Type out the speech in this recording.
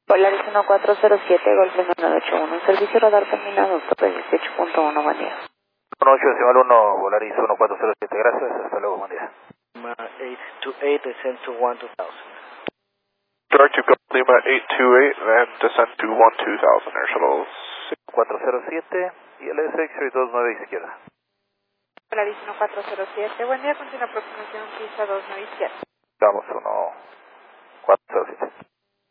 Polaris 1407, Golf 981, servicio radar terminado, tope 18.1, buen día. 18.1, Polaris 1407, gracias, hasta luego, buen día. 828, descend to 12000. Direct to Golf Lima 828, then descend to 12000, Air Shuttle 407 y el S-X-Ray 29 izquierda. Polaris 1407, buen día, continúa aproximación pista 29 izquierda. Vamos 1407.